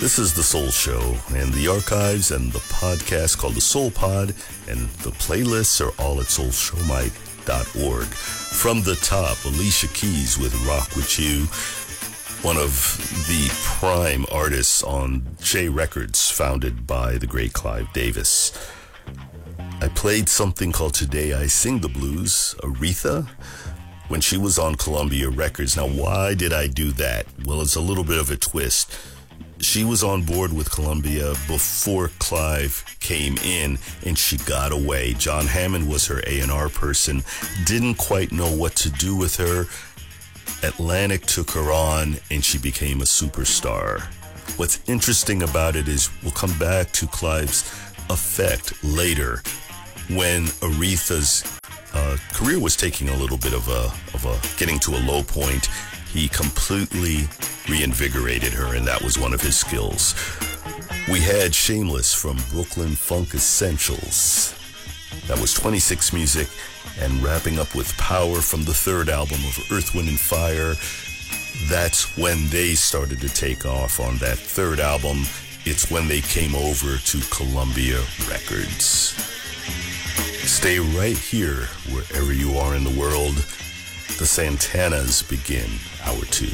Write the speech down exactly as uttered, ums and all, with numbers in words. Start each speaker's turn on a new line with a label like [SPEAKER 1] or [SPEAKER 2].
[SPEAKER 1] This is The Soul Show, and the archives and the podcast called The Soul Pod, and the playlists are all at soul show mite dot org. From the top, Alicia Keys with Rock With You, one of the prime artists on J Records, founded by the great Clive Davis. I played something called Today I Sing the Blues, Aretha, when she was on Columbia Records. Now, why did I do that? Well, it's a little bit of a twist. She was on board with Columbia before Clive came in, and she got away. John Hammond was her A and R person, didn't quite know what to do with her. Atlantic took her on, and she became a superstar. What's interesting about it is we'll come back to Clive's effect later, when Aretha's uh, career was taking a little bit of a, of a, getting to a low point. He completely reinvigorated her, and that was one of his skills. We had Shameless from Brooklyn Funk Essentials. That was twenty-six Music, and wrapping up with Power from the third album of Earth, Wind and Fire. That's when they started to take off on that third album. It's when they came over to Columbia Records. Stay right here, wherever you are in the world. The Santanas begin hour two.